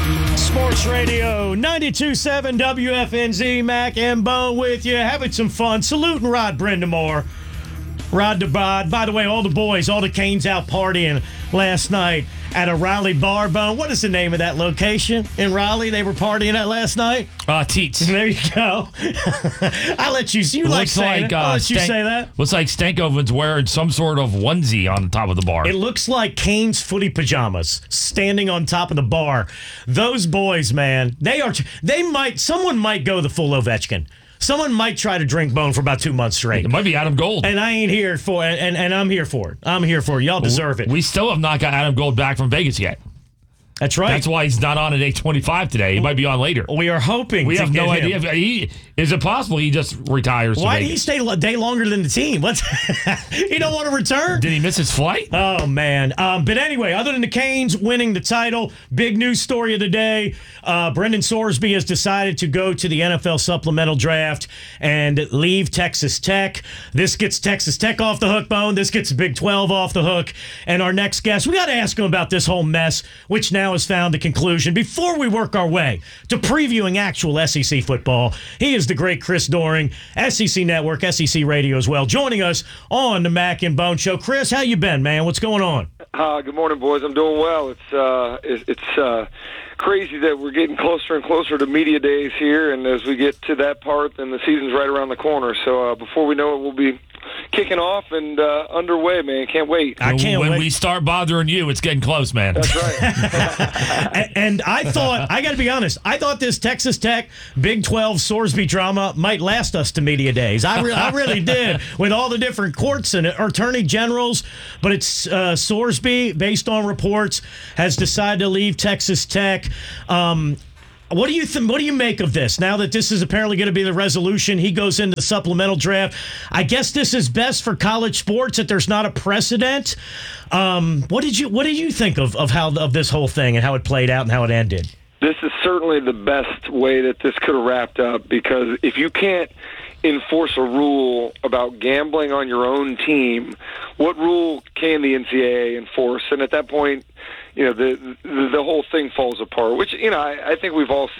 Sports Radio 92.7 WFNZ, Mac and Bone with you, having some fun. Saluting Rod Brindamore. Rod DeBod. By the way, all the boys, all the Canes out partying last night at a Raleigh bar. Bone, what is the name of that location in Raleigh they were partying at last night? Teats. There you go. I'll let you say that. Looks like Stankoven's wearing some sort of onesie on the top of the bar. It looks like Canes footy pajamas standing on top of the bar. Those boys, man, someone might go the full Ovechkin. Someone might try to drink Bone for about 2 months straight. It might be Adam Gold. And I ain't here for it, and I'm here for it. I'm here for it. Y'all deserve it. We still have not got Adam Gold back from Vegas yet. That's right. That's why he's not on at 8:25 today. He might be on later. We are hoping. We have no idea. Is it possible he just retires? Why did he stay a day longer than the team? He don't want to return? Did he miss his flight? Oh, man. But anyway, other than the Canes winning the title, big news story of the day, Brendan Sorsby has decided to go to the NFL supplemental draft and leave Texas Tech. This gets Texas Tech off the hook, Bone. This gets the Big 12 off the hook. And our next guest, we got to ask him about this whole mess, which now has found a conclusion. Before we work our way to previewing actual SEC football, he is the great Chris Doering, SEC Network, SEC Radio as well, joining us on the Mac and Bone Show. Chris, how you been, man? What's going on? Good morning, boys. I'm doing well. It's crazy that we're getting closer and closer to media days here, and as we get to that part, then the season's right around the corner. So before we know it, we'll be kicking off and underway, man. Can't wait. I can't wait. When we start bothering you, it's getting close, man. That's right. And I thought, I got to be honest, I thought this Texas Tech Big 12 Sorsby drama might last us to media days. I really did, with all the different courts and attorney generals. But it's Sorsby, based on reports, has decided to leave Texas Tech. What do you What do you make of this? Now that this is apparently going to be the resolution, he goes into the supplemental draft. I guess this is best for college sports that there's not a precedent. What did you think of this whole thing and how it played out and how it ended? This is certainly the best way that this could have wrapped up, because if you can't enforce a rule about gambling on your own team, what rule can the NCAA enforce? And at that point, the whole thing falls apart, which, I think we've all